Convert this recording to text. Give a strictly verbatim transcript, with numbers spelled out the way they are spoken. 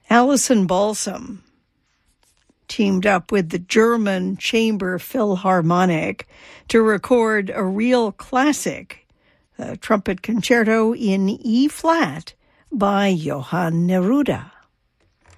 Alison Balsam teamed up with the German Chamber Philharmonic to record a real classic, the trumpet concerto in E-flat by Johann Neruda.